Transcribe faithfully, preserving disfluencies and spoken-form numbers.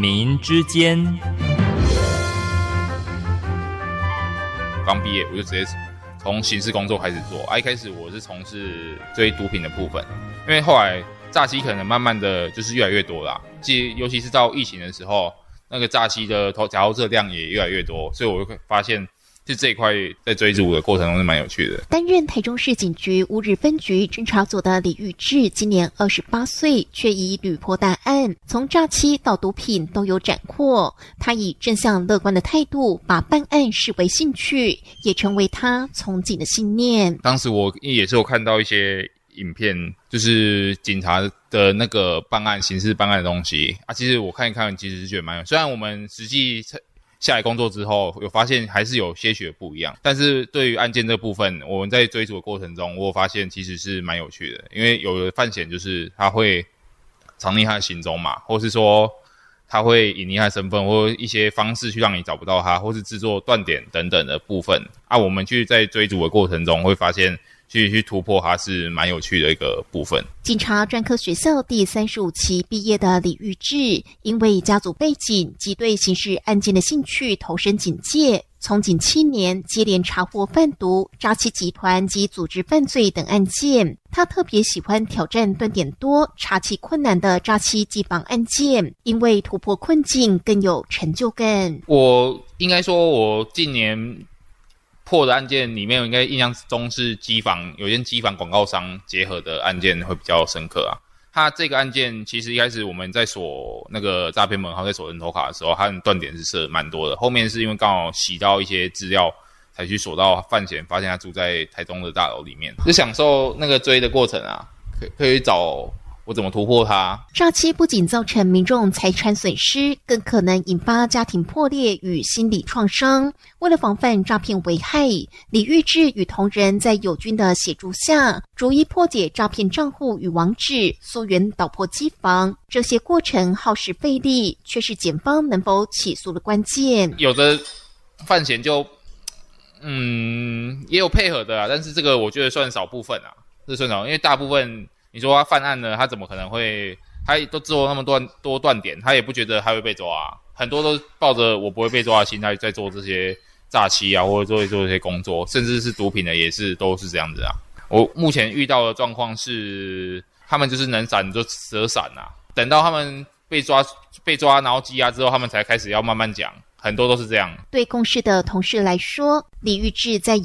民之间。 刚毕业我就直接从刑事工作开始做啊，一开始我是从事追毒品的部分，因为后来诈欺可能慢慢的就是越来越多啦，即尤其是到疫情的时候，那个诈欺的投假投资量也越来越多，所以我就发现就这一块在追逐的过程中是蛮有趣的。 担任台中市警局乌日分局侦查组的李玉志，今年二十八岁，却以屡破大案，从诈欺到毒品都有斩获。他以正向乐观的态度，把办案视为兴趣，也成为他从警的信念。 当时我也是有看到一些影片，就是警察的那个办案、刑事办案的东西啊，其实我看一看，其实是觉得蛮有。虽然我们实际下来工作之后，有发现还是有些许的不一样，但是对于案件这部分，我们在追逐的过程中，我有发现其实是蛮有趣的。因为有的犯嫌就是他会藏匿他的行踪嘛，或是说他会隐匿他的身份，或一些方式去让你找不到他，或是制作断点等等的部分啊，我们去在追逐的过程中会发现。去去突破它是蛮有趣的一个部分。 警察专科学校第三十五期毕业的李玉志，因为家族背景及对刑事案件的兴趣，投身警界。从警七年，接连查获贩毒、诈欺集团及组织犯罪等案件。他特别喜欢挑战断点多、查起困难的诈欺缉绑案件，因为突破困境更有成就感。 我应该说，我近年破的案件里面，我应该印象中是机房有件机房广告商结合的案件会比较深刻啊。他这个案件其实一开始我们在锁那个诈骗门号，在锁人头卡的时候，他的断点是设蛮多的。后面是因为刚好洗到一些资料，才去锁到犯嫌，发现他住在台中的大楼里面，就享受那个追的过程啊，可可以找我怎么突破它。 诈欺不仅造成民众财产损失，更可能引发家庭破裂与心理创伤。为了防范诈骗危害，李玉志与同仁在友军的协助下，逐一破解诈骗账户与网址，溯源捣破机房。这些过程耗时费力，却是检方能否起诉的关键。 有的犯嫌就嗯也有配合的啊，但是这个我觉得算少部分啊，这算少，因为大部分。你说他犯案了，他怎么可能会？他都做那么多多断点，他也不觉得他会被抓啊。很多都抱着我不会被抓的心态在做这些诈欺啊，或者做做这些工作，甚至是毒品的也是都是这样子啊。我目前遇到的状况是，他们就是能闪就折闪啊，等到他们被抓被抓然后羁押之后，他们才开始要慢慢讲，很多都是这样。 对公司的同事来说，李玉志在